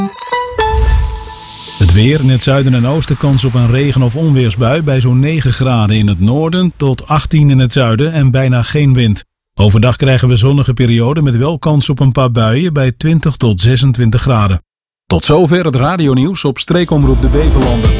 Het weer: in het zuiden en oosten kans op een regen- of onweersbui bij zo'n 9 graden in het noorden tot 18 in het zuiden en bijna geen wind. Overdag krijgen we zonnige perioden met wel kans op een paar buien bij 20 tot 26 graden. Tot zover het radionieuws op Streekomroep de Beverlanden.